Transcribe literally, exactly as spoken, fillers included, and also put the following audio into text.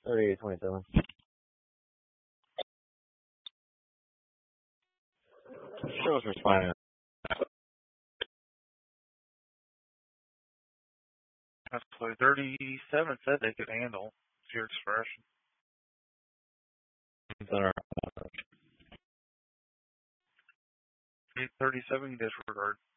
thirty-eight twenty-seven. Show's responding. That's what thirty-seven said they could handle. It's your expression. eight thirty-seven, you disregard.